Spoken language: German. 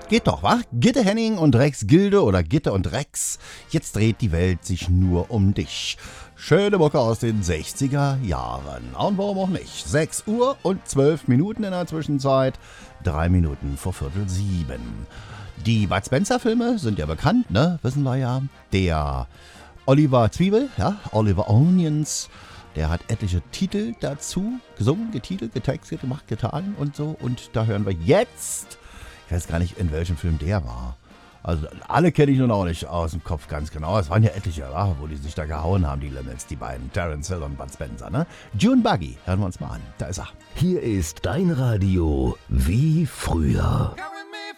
Geht doch, wa? Gitte Henning und Rex Gilde oder Gitte und Rex. Jetzt dreht die Welt sich nur um dich. Schöne Mucke aus den 60er Jahren. Und warum auch nicht? 6 Uhr und 12 Minuten in der Zwischenzeit. 3 Minuten vor 6:45. Die Bud Spencer Filme sind ja bekannt, ne? Wissen wir ja. Der Oliver Zwiebel, ja, Oliver Onions, der hat etliche Titel dazu gesungen, getitelt, getextet, gemacht, getan und so. Und da hören wir jetzt, ich weiß gar nicht, in welchem Film der war. Also alle kenne ich nun auch nicht aus dem Kopf ganz genau. Es waren ja etliche, wo die sich da gehauen haben, die Limits, die beiden, Terence Hill und Bud Spencer, ne? June Buggy, hören wir uns mal an. Da ist er. Hier ist dein Radio wie früher.